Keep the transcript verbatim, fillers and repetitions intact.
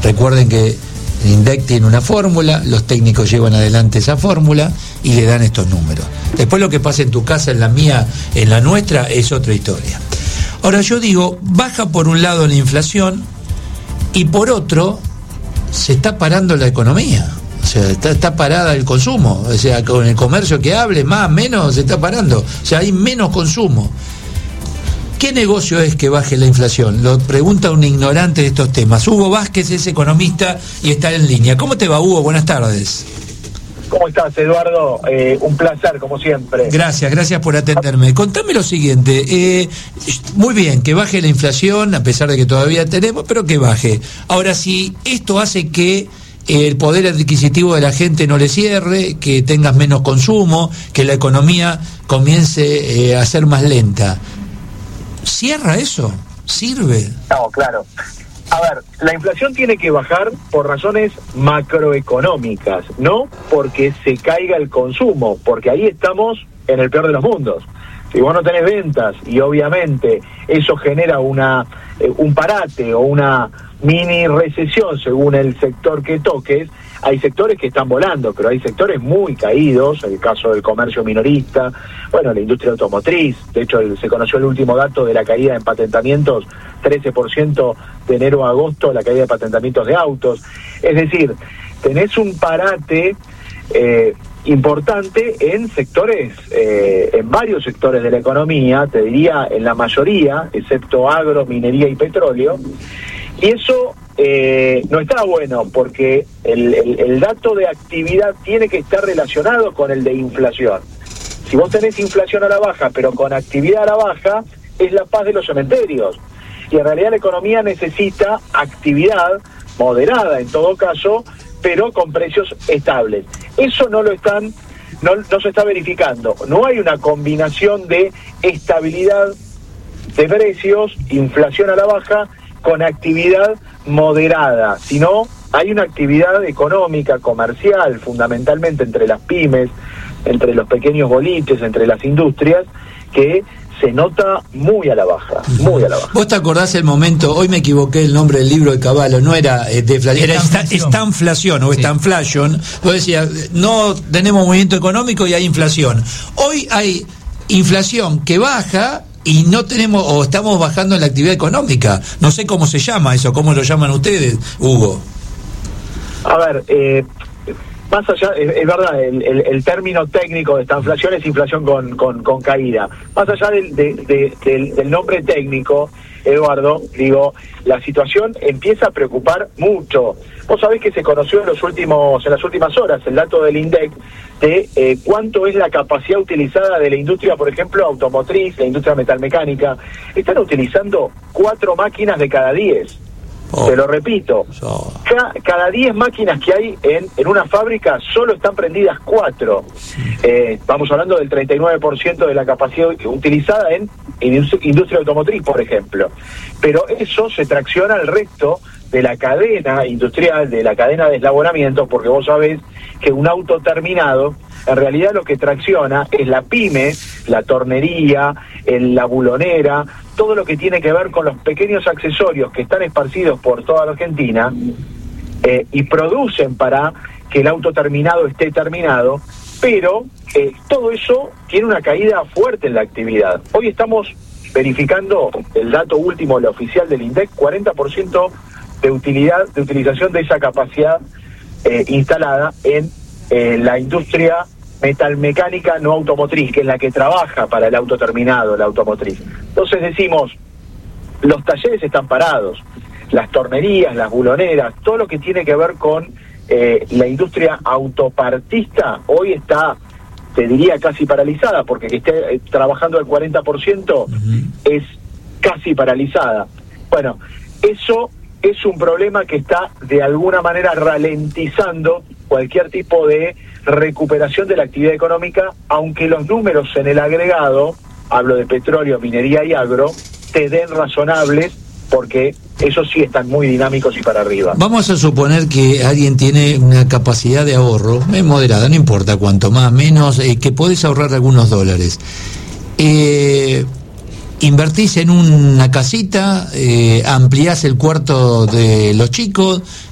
Recuerden que el INDEC tiene una fórmula, los técnicos llevan adelante esa fórmula y le dan estos números. Después lo que pasa en tu casa, en la mía, en la nuestra, es otra historia. Ahora yo digo, baja por un lado la inflación y por otro se está parando la economía. O sea, está, está parada el consumo. O sea, con el comercio que hable, más, menos, se está parando. O sea, hay menos consumo. ¿Qué negocio es que baje la inflación? Lo pregunta un ignorante de estos temas. Hugo Vázquez es economista y está en línea. ¿Cómo te va, Hugo? Buenas tardes. ¿Cómo estás, Eduardo? Eh, un placer, como siempre. Gracias, gracias por atenderme. Contame lo siguiente. Eh, muy bien, que baje la inflación, a pesar de que todavía tenemos, pero que baje. Ahora, si esto hace que el poder adquisitivo de la gente no le cierre, que tengas menos consumo, que la economía comience eh, a ser más lenta, ¿cierra eso? ¿Sirve? No, claro. A ver, la inflación tiene que bajar por razones macroeconómicas, no porque se caiga el consumo, porque ahí estamos en el peor de los mundos. Si vos no tenés ventas y obviamente eso genera una eh, un parate o una mini recesión según el sector que toques, hay sectores que están volando, pero hay sectores muy caídos, el caso del comercio minorista, bueno, la industria automotriz, de hecho el, se conoció el último dato de la caída en patentamientos, trece por ciento de enero a agosto, la caída de patentamientos de autos, es decir, tenés un parate eh, importante en sectores, eh, en varios sectores de la economía, te diría en la mayoría, excepto agro, minería y petróleo, y eso eh, no está bueno porque el, el, el dato de actividad tiene que estar relacionado con el de inflación. Si vos tenés inflación a la baja, pero con actividad a la baja, es la paz de los cementerios. Y en realidad la economía necesita actividad moderada en todo caso, pero con precios estables. Eso no lo están, no, no se está verificando. No hay una combinación de estabilidad de precios, inflación a la baja, con actividad moderada, sino hay una actividad económica, comercial, fundamentalmente entre las pymes, entre los pequeñños boliches, entre las industrias, que se nota muy a la baja, muy a la baja. ¿Vos te acordás el momento, hoy me equivoqué el nombre del libro de Cavallo, no era eh, deflación, era estanflación o estanflation, vos decías, no tenemos movimiento económico y hay inflación. Hoy hay inflación que baja y no tenemos, o estamos bajando en la actividad económica. No sé cómo se llama eso, cómo lo llaman ustedes, Hugo. A ver, eh, más allá, es, es verdad, el, el, el término técnico de esta inflación es inflación con, con, con caída. Más allá del, de, de, del, del nombre técnico, Eduardo, digo, la situación empieza a preocupar mucho. Vos sabés que se conoció en los últimos, en las últimas horas el dato del INDEC de eh, cuánto es la capacidad utilizada de la industria, por ejemplo, automotriz, la industria metalmecánica. Están utilizando cuatro máquinas de cada diez. Oh. Te lo repito, oh. Ca- cada diez máquinas que hay en, en una fábrica solo están prendidas cuatro. Eh, estamos hablando del treinta y nueve por ciento de la capacidad utilizada en, en industria automotriz, por ejemplo. Pero eso se tracciona al resto de la cadena industrial, de la cadena de eslabonamiento, porque vos sabés que un auto terminado, en realidad lo que tracciona es la pyme, la tornería, el, la bulonera, todo lo que tiene que ver con los pequeños accesorios que están esparcidos por toda la Argentina eh, y producen para que el auto terminado esté terminado, pero eh, todo eso tiene una caída fuerte en la actividad. Hoy estamos verificando el dato último, el oficial del INDEC, cuarenta por ciento de utilidad, de utilización de esa capacidad eh, instalada en eh, la industria metalmecánica no automotriz, que es la que trabaja para el auto terminado, la automotriz. Entonces decimos, los talleres están parados, las tornerías, las buloneras, todo lo que tiene que ver con eh, la industria autopartista, hoy está, te diría, casi paralizada, porque que esté eh, trabajando al cuarenta por ciento uh-huh. es casi paralizada. Bueno, eso es un problema que está de alguna manera ralentizando cualquier tipo de recuperación de la actividad económica, aunque los números en el agregado, hablo de petróleo, minería y agro, te den razonables, porque esos sí están muy dinámicos y para arriba. Vamos a suponer que alguien tiene una capacidad de ahorro eh, moderada, no importa cuánto, más, menos, eh, que podés ahorrar algunos dólares. Eh... Invertís en una casita, eh, ampliás el cuarto de los chicos,